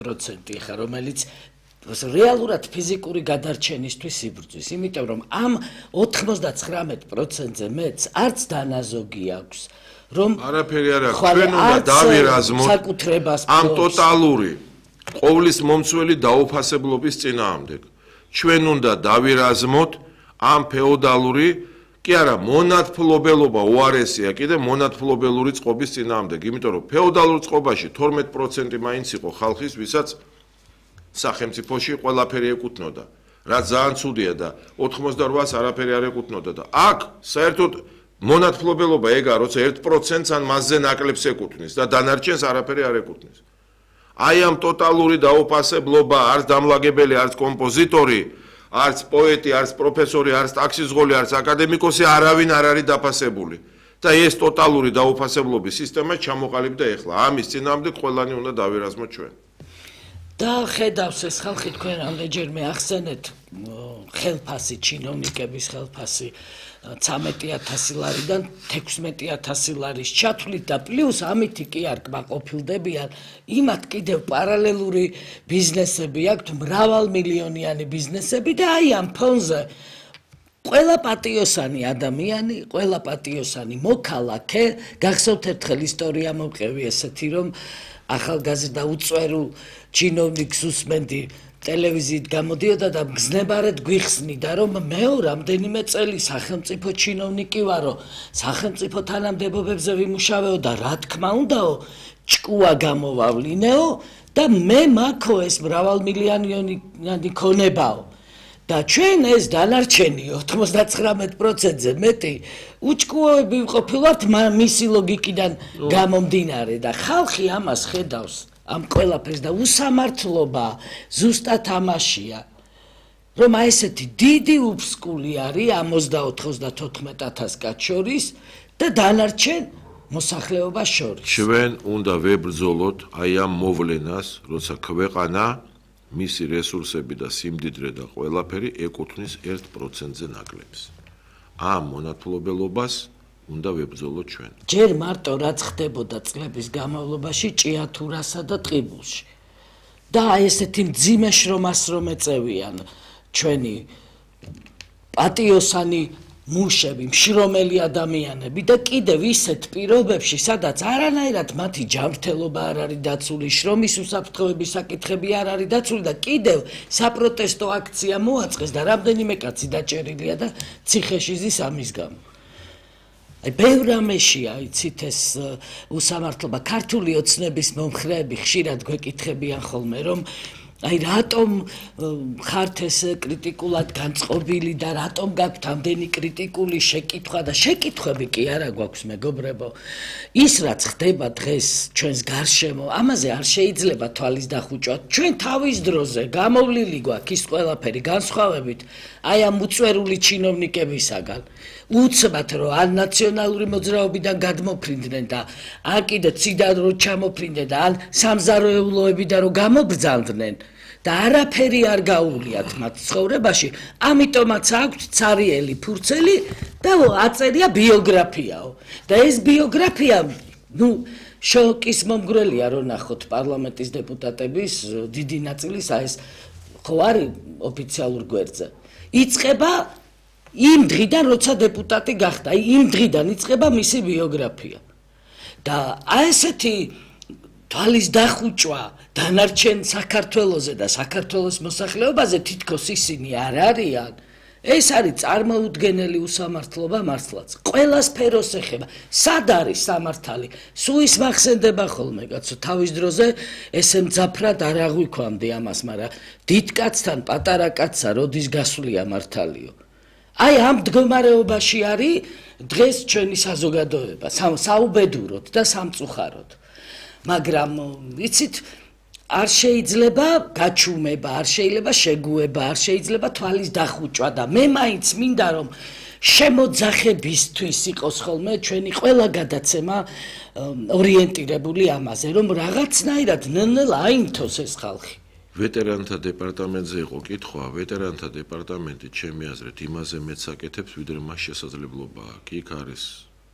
პროცენტი ხა რომელიც რეალურად ფიზიკური გადარჩენისთვის იბრძვის, იმიტომ რომ ამ 99%-ზე მეც არც დანაზოგი აქვს, რომ არაფერი არ აქვს, ჩვენ უნდა დავირაზმოთ ამ ტოტალური ყოვლის მომცველი დაუფასებლობის წინააღმდეგ. ჩვენ უნდა დავირაზმოთ ამ ფეოდალური კი არა, მონათფლობელობა უარესია კიდე მონათფლობელური წყობის წინააღმდეგ, იმიტომ რომ ფეოდალურ წყობაში 12% მაინც იყო ხალხის, ვისაც სახელმწიფოში ყველაფერი ეკუთვნოდა. რაც ძალიან ცუდია და 88-ს არაფერი არ ეკუთვნოდა და აქ საერთოდ მონათფლობელობა ეგა, როცა 1%-ს ან მასზე ნაკლებს ეკუთვნის და დანარჩენს არაფერი არ ეკუთვნის. აი ამ ტოტალური დაუფასებლობა, არც დამლაგებელი, არც კომპოზიტორი, არც პოეტი, არც პროფესორი, არც ტაქსიზღოლი, არც აკადემიკოსი არავინ არ არის დაფასებული. და ეს ტოტალური დაუფასებლობის სისტემა ჩამოყალიბდა ეხლა. ამის წინააღმდეგ ყველანი უნდა დავირაზმოთ ჩვენ. და ხედავს ეს ხალხი თქვენ რამდენჯერმე ახსენეთ ხელფასი, ჩინოვნიკების ხელფასი 13,000 ლარიდან 16,000 ლარის ჩათვლით და პლუს ამითი კი არ კმაყოფილდებიან, იმათ კიდევ პარალელური ბიზნესები აქვთ, მრავალმილიონიანი ბიზნესები და აი ამ ფონზე ყველა პატიოსანი ადამიანი, ყველა პატიოსანი მოქალაქე, გახსოვთ ერთხელ ისტორია მოვყევი ესეთი, რომ ახალგაზრდა უწვერულ ჩინოვნიკს უსმენდი ტელევიზიით გამოდიოდა და მგზნებარედ გვიხსნიდა, რომ მეო რამდენიმე წელი სახელმწიფო ჩინოვნიკი ვარო, სახელმწიფო თანამდებობებზე ვიმუშავეო და რა თქმა უნდაო, ჭკუა გამოვავლინეო და მე მაქო ეს მრავალმილიონიანი ქონებაო. და ჩვენ ეს დანარჩენი 99%-ზე მეტი უჭკუოები ვყოფილვართ მისი ლოგიკიდან გამომდინარე და ხალხი ამას ხედავს ამ ყველაფერს და უსამართლობა ზუსტად ამაშია, რომ აი ესეთი დიდი უფსკული არის 64-34,000 კაცს შორის და დანარჩენ მოსახლეობას შორის. ჩვენ უნდა ვებრძოლოთ აი ამ მოვლენას, როცა ქვეყანა მისი რესურსები და სიმდიდრე და ყველაფერი ეკუთვნის 1%-ზე ნაკლებს. ამ მონათლობელობას უნდა ვებრძოლოთ ჩვენ. ჯერ მარტო რაც ხდებოდა წლების განმავლობაში ჭიათურასა და ტყიბულში. და აი ესეთი მძიმე შრომას რომ ეწევიან ჩვენი პატიოსანი მუშები, მშრომელი ადამიანები და კიდევ ისეთ პირობებში, სადაც არანაირად მათი ჯანმრთელობა არ არის დაცული, შრომის უსაფრთხოების საკითხები არ არის დაცული და კიდევ საპროტესტო აქცია მოაწყეს და რამდენიმე კაცი დაჭერილია და ციხეში ზის ამის გამო. აი ბევრ რამეშია, იცით ეს უსამართლობა. ქართული ოცნების მომხრეები ხშირად გვეკითხებიან ხოლმე, რომ აი რატომ ხართ ეს კრიტიკულად განწყობილი და რატომ გაქვთ ამდენი კრიტიკული შეკითხვა და შეკითხვები კი არა გვაქვს მეგობრებო. ის რაც ხდება დღეს ჩვენს გარშემო, ამაზე არ შეიძლება თვალის დახუჭვა. ჩვენ თავის დროზე გამოვლილი გვაქვს ის ყველაფერი განსხვავებით აი ამ უწვერული ჩინოვნიკებისაგან. უცბად რომ ან ნაციონალური მოძრაობიდან გადმოფრინდნენ და ან კიდე ციდან რომ ჩამოფრინდნენ და ან სამზარეულოებიდან რომ გამობრძანდნენ და არაფერი არ გაუვლიათ მათ ცხოვრებაში, ამიტომაც აქვთ ცარიელი ფურცელი და აწერია ბიოგრაფიაო. და ეს ბიოგრაფია, შოკის მომგვრელია რომ ნახოთ პარლამენტის დეპუტატების დიდი ნაწილის ეს ხო არის ოფიციალურ გვერდზე. იწყება იმ დღიდან, როცა დეპუტატი გახდა, იმ დღიდან იწყება მისი ბიოგრაფია. და აი ესეთი თვალის დახუჭვა დანარჩენ საქართველოზე და საქართველოს მოსახლეობაზე თითქოს ისინი არ არიან. ეს არის წარმოუდგენელი უსამართლობა მართლაც. ყველა სფეროს ეხება. სად არის სამართალი? სუის მახსენდება ხოლმე კაცო, თავის დროზე ესე მძაფრად არ აღვიქვამდი ამას, მაგრამ დიდ კაცთან პატარა კაცსა როდის გასვლია მართალიო. აი ამ მდგომარეობაში არის დღეს ჩვენი საზოგადოება, საუბედუროდ და სამწუხაროდ. მაგრამ იცით, არ შეიძლება გაჩუმება, არ შეიძლება შეგუება, არ შეიძლება თვალის დახუჭვა და მე მაინც მინდა რომ შემოძახებისთვის იყოს ხოლმე ჩვენი ყველა გადაცემა ორიენტირებული ამაზე, რომ რაღაცნაირად ნელ-ნელა აინთოს ეს ხალხი. ვეტერანთა დეპარტამენტზე იყო კითხვა, ვეტერანთა დეპარტამენტი ჩემი აზრით იმაზე მეც აკეთებს, ვიდრე მას შესაძლებლობა აქვს. იქ არის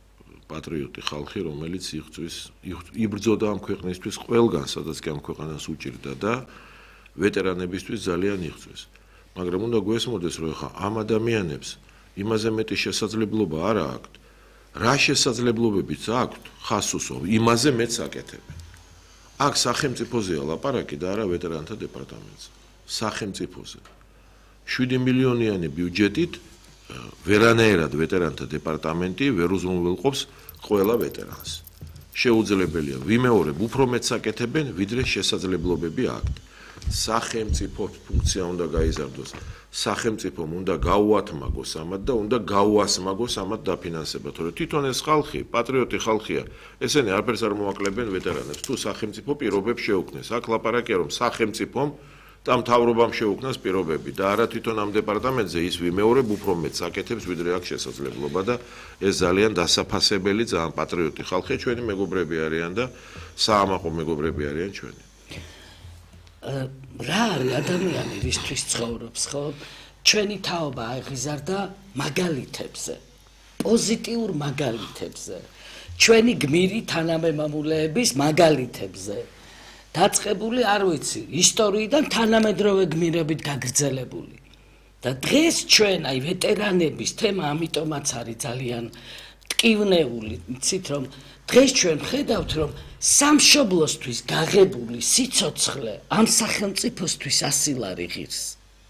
პატრიოტი ხალხი, რომელიც იბრძოდა ამ ქვეყნისთვის ყველგან, სადაც კი ამ ქვეყანას უჭირდა და ვეტერანებისთვის ძალიან იღწვეს. მაგრამ უნდა გვესმოდეს, რომ ხა ამ ადამიანებს იმაზე მეტი შესაძლებლობა არ აქვთ, რა შესაძლებლობებიც აქვთ, ხასუსო, იმაზე მეც აკეთებენ. აქ სახელმწიფოზეა ლაპარაკი და არა ვეტერანთა დეპარტამენტზე. სახელმწიფოზე. 7 მილიონიანი ბიუჯეტით ვერანაირად ვეტერანთა დეპარტამენტი ვერ უზრუნველყოფს ყველა ვეტერანს. შეუძლებელია ვიმეორებ უფრო მეტს აკეთებენ, ვიდრე შესაძლებლობები აქვთ. სახელმწიფო ფუნქცია უნდა გაიზარდოს. სახელმწიფომ უნდა გაუათმაგოს ამათ და უნდა გაუასმაგოს ამათ დაფინანსება, თორე თვითონ ეს ხალხი, პატრიოტი ხალხია, ესენი არაფერს არ მოაკლებენ ვეტერანებს. თუ სახელმწიფო პირობებს შეუქმნეს, აქ ლაპარაკია რომ სახელმწიფომ და მთავრობამ შეუქმნას პირობები და არა თვითონ ამ დეპარტამენტზე ის ვიმეორებ უფრო მეტს აკეთებს, ვიდრე აქვს შესაძლებლობა და ეს ძალიან დასაფასებელი, ძალიან პატრიოტი ხალხია, ჩვენი მეგობრები არიან და საამაყო მეგობრები არიან ჩვენი. რა არის ადამიანი რისთვის ცხოვრობს, ხო? ჩვენი თაობა აღიზარდა მაგალითებზე, პოზიტიურ მაგალითებზე, ჩვენი გმირი თანამემამულეების მაგალითებზე. დაწყებული არ ვიცი, ისტორიიდან თანამედროვე გმირებით გაგრძელებული. და დღეს ჩვენ აი ვეტერანების თემა ამიტომაც არის ძალიან ტკივნეული, იცით რომ დღეს ჩვენ ხედავთ რომ სამშობლოსთვის გაღებული სიცოცხლე ამ სახელმწიფოსთვის ასილარი ღირს.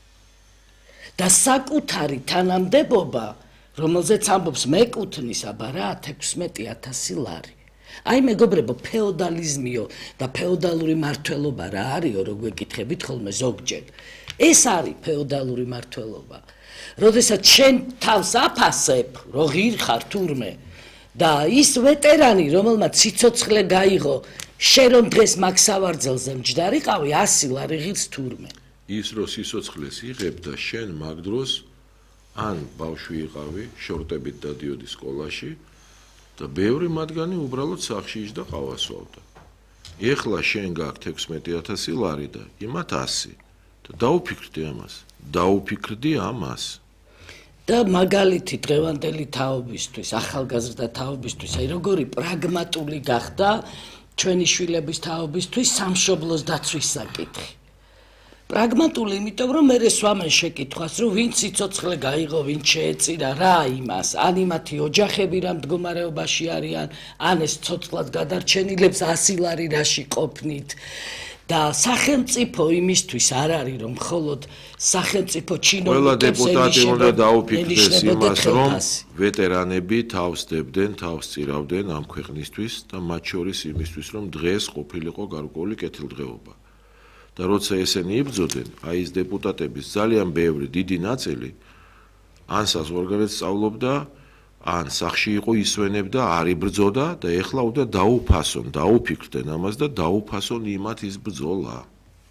და საკუთარი თანამდებობა, რომელზეც ამბობს მეკუთვნის აბა რა 16,000 ლარი. აი მეგობრებო, ფეოდალიზმიო და ფეოდალური მართლობა რა არისო, რო გვეკითხებით ხოლმე ზოგჯერ. ეს არის ფეოდალური მართლობა. როდესაც შენ თავს აფასებ, რო ღირ ხარ თურმე და ის ვეტერანი, რომელმაც სიცოცხლე გაიღო, შენ რომ დღეს მაგ სავარძელზე მჯდარიყავი, 100 ლარი ღირს თურმე. ის რო სიცოცხლეს იღებ და შენ მაგ დროს ან ბავშვი იყავი, შორტებით დადიოდი სკოლაში და ბევრი მათგანი უბრალოდ სახლში იჯდა ყავასვავდა. ეხლა შენ გაქვს 16,000 ლარი და იმათ 100 და დაუფიქრდი ამას. დაუფიქრდი ამას. და მაგალითი დღევანდელი თაობისთვის, ახალგაზრდა თაობისთვის, აი როგორი პრაგმატული გახდა ჩვენი შვილების თაობისთვის სამშობლოს დაცვის საკითხი. პრაგმატული, იმიტომ რომ მე სვამენ შეკითხვას, რომ ვინ სიცოცხლე გაიღო, ვინ შეეწირა რა იმას, ან იმათი ოჯახები რა მდგომარეობაში არიან, ან ეს ცოცხლად გადარჩენილებს 100 ლარი რაში ყოფნით. და სახელმწიფო იმისთვის არ არის რომ მხოლოდ სახელმწიფო ჩინოვნიკებს ყველა დეპუტატი უნდა დაუფიქრდეს იმას, რომ ვეტერანები თავს დებდნენ, თავს წირავდნენ ამ ქვეყნისთვის და მათ შორის იმისთვის, რომ დღეს ყოფილიყო გარკვეული კეთილდღეობა. და როცა ესენი იბრძოდნენ, აი ეს დეპუტატების ძალიან ბევრი დიდი ნაწილი ან საზღვარგარეთ სწავლობდა, ან სახში იყო ისვენებდა, არ იბრძოდა და ეხლა უნდა დაუფასონ, დაუფიქრდნენ ამას და დაუფასონ იმათ ის ბრძოლა.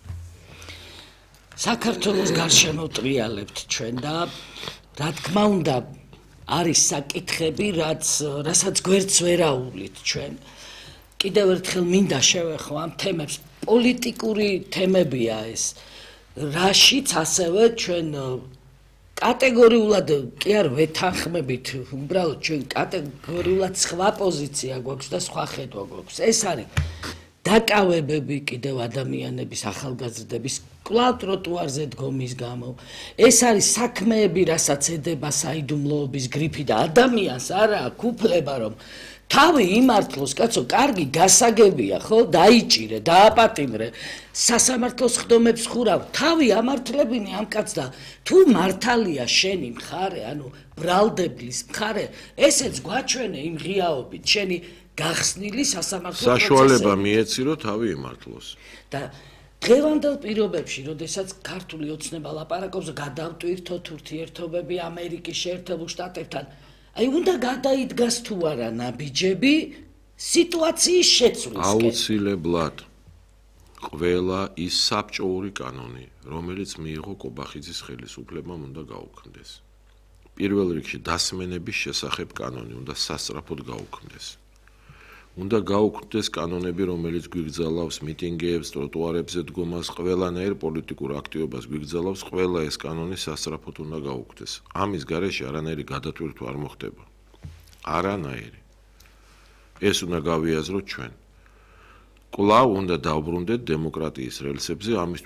საქართველოს გარშემო ტრიალებთ ჩვენ და რა თქმა უნდა არის საკითხები, რასაც გვერდს ვერ აუვლით ჩვენ. კიდევ ერთხელ მინდა შევეხო ამ თემებს, პოლიტიკური თემებია ეს, რაშიც ასევე ჩვენ კატეგორიულად კი არ ვეთანხმებით, უბრალოდ ჩვენ კატეგორიულად სხვა პოზიცია გვაქვს და სხვა ხედვა გვაქვს. ეს არის დაკავებები კიდევ ადამიანების, ახალგაზრდების კვლავ ტროტუარზე დგომის გამო. ეს არის საქმეები, რასაც ედება საიდუმლოების გრიფი და ადამიანს არა აქვს უფლება რომ თავი იმართლოს, კაცო, კარგი გასაგებია, ხო? დაიჭირე, დააპატიმრე, სასამართლოს ხდომებს ხურავ, თავი ამართლებინე ამ კაცს და თუ მართალია შენი მხარე, ანუ ბრალდებლის მხარე, ესეც გვაჩვენე იმ ღიაობით, შენი გახსნილი სასამართლო პროცესები. საშუალება მიეცი, რომ თავი იმართლოს. და დღევანდელ პირობებში, როდესაც ქართული ოცნება ლაპარაკობს, გადავტვირთოთ ურთიერთობები ამერიკის შეერთებულ შტატებთან, აი უნდა გადაიდგას თუ არა ნაბიჯები სიტუაციის შეცვლისკენ. აუცილებლად ყველა ის საბჭოური კანონი, რომელიც მიიღო კობახიძის ხელისუფლებამ, უნდა გაუქმდეს. პირველ რიგში დასმენების შესახებ კანონი უნდა სასწრაფოდ გაუქმდეს. უნდა გაუქმდეს კანონები, რომელიც გვიგზავნოს მიტინგებს, ტროტუარებზე დგომას, ყველანაირ პოლიტიკურ აქტივობას გვიგზავნოს, ყველა ეს კანონი სასწრაფოდ უნდა გაუქმდეს. ამის გარეშე არანაირი გადატვირთვა არ მოხდება. არანაირი. ეს უნდა გავიაზროთ ჩვენ. კვლავ უნდა დავბრუნდეთ დემოკრატიის რელსებზე, ამისთვის